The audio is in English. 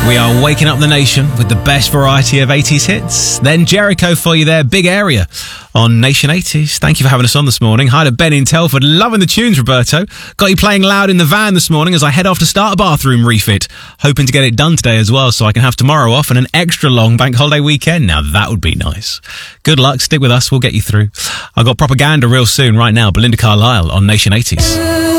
We are waking up the nation with the best variety of 80s hits. Then Jericho for you there, Big Area on Nation 80s. Thank you for having us on this morning. Hi to Ben in Telford. Loving the tunes, Roberto. Got you playing loud in the van this morning as I head off to start a bathroom refit. Hoping to get it done today as well so I can have tomorrow off and an extra long bank holiday weekend. Now that would be nice. Good luck. Stick with us. We'll get you through. I've got Propaganda real soon. Right now, Belinda Carlisle on Nation 80s.